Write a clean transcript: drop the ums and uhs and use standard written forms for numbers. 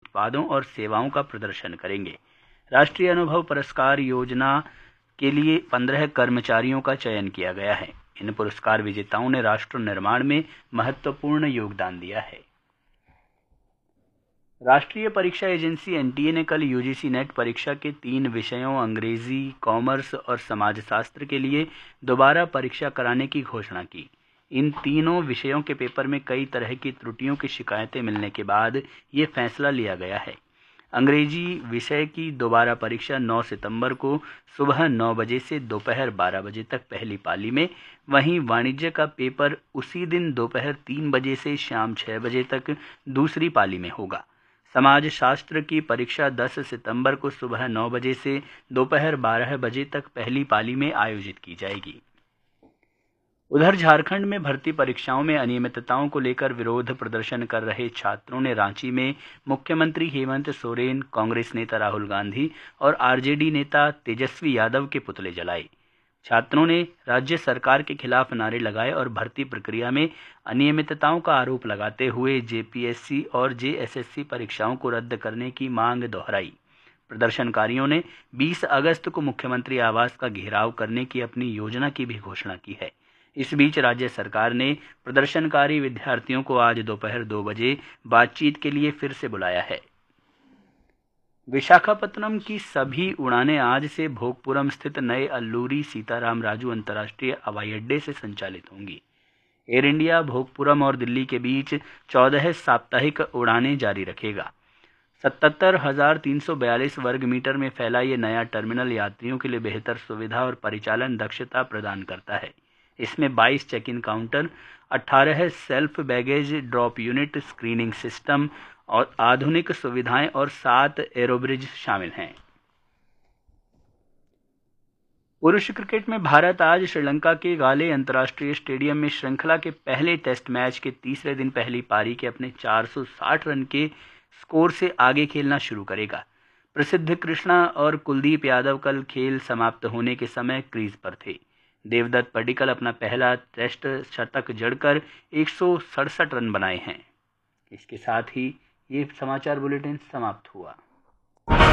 उत्पादों और सेवाओं का प्रदर्शन करेंगे। राष्ट्रीय अनुभव पुरस्कार योजना के लिए 15 कर्मचारियों का चयन किया गया है। इन पुरस्कार विजेताओं ने राष्ट्र निर्माण में महत्वपूर्ण योगदान दिया है। राष्ट्रीय परीक्षा एजेंसी एनटीए ने कल यूजीसी नेट परीक्षा के 3 विषयों अंग्रेजी, कॉमर्स और समाजशास्त्र के लिए दोबारा परीक्षा कराने की घोषणा की। इन तीनों विषयों के पेपर में कई तरह की त्रुटियों की शिकायतें मिलने के बाद ये फैसला लिया गया है। अंग्रेजी विषय की दोबारा परीक्षा 9 सितंबर को सुबह 9 बजे से दोपहर 12 बजे तक पहली पाली में, वहीं वाणिज्य का पेपर उसी दिन दोपहर 3 बजे से शाम 6 बजे तक दूसरी पाली में होगा। समाजशास्त्र की परीक्षा 10 सितंबर को सुबह 9 बजे से दोपहर 12 बजे तक पहली पाली में आयोजित की जाएगी। उधर झारखंड में भर्ती परीक्षाओं में अनियमितताओं को लेकर विरोध प्रदर्शन कर रहे छात्रों ने रांची में मुख्यमंत्री हेमंत सोरेन, कांग्रेस नेता राहुल गांधी और आरजेडी नेता तेजस्वी यादव के पुतले जलाए। छात्रों ने राज्य सरकार के खिलाफ नारे लगाए और भर्ती प्रक्रिया में अनियमितताओं का आरोप लगाते हुए जेपीएससी और जेएसएससी परीक्षाओं को रद्द करने की मांग दोहराई। प्रदर्शनकारियों ने 20 अगस्त को मुख्यमंत्री आवास का घेराव करने की अपनी योजना की भी घोषणा की है। इस बीच राज्य सरकार ने प्रदर्शनकारी विद्यार्थियों को आज दोपहर 2 बजे बातचीत के लिए फिर से बुलाया है। विशाखापत्तनम की सभी उड़ानें आज से भोगपुरम स्थित नए अल्लूरी सीताराम राजू अंतर्राष्ट्रीय हवाई अड्डे से संचालित होंगी। एयर इंडिया भोगपुरम और दिल्ली के बीच 14 साप्ताहिक उड़ानें जारी रखेगा। 77,342 वर्ग मीटर में फैला ये नया टर्मिनल यात्रियों के लिए बेहतर सुविधा और परिचालन दक्षता प्रदान करता है। इसमें 22 check in counter, 18 self baggage drop unit, screening system और आधुनिक सुविधाएं और 7 एरोब्रिज शामिल हैं। पुरुष क्रिकेट में भारत आज श्रीलंका के गाले अंतर्राष्ट्रीय स्टेडियम में श्रृंखला के पहले टेस्ट मैच के तीसरे दिन पहली पारी के अपने 460 रन के स्कोर से आगे खेलना शुरू करेगा। प्रसिद्ध कृष्णा और कुलदीप यादव कल खेल समाप्त होने के समय क्रीज पर थे। देवदत्त पडिक्कल अपना पहला टेस्ट शतक जड़कर 167 रन बनाए हैं। इसके साथ ही ये समाचार बुलेटिन समाप्त हुआ।